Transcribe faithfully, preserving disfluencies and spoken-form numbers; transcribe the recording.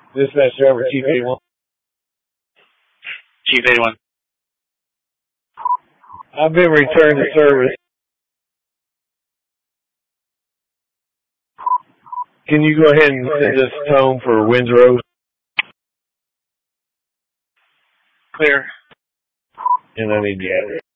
Dispatch driver, Chief eighty-one. Chief eighty-one. I've been returned to service. Can you go ahead and set this tone for Winds Road? Clear. And I need the address.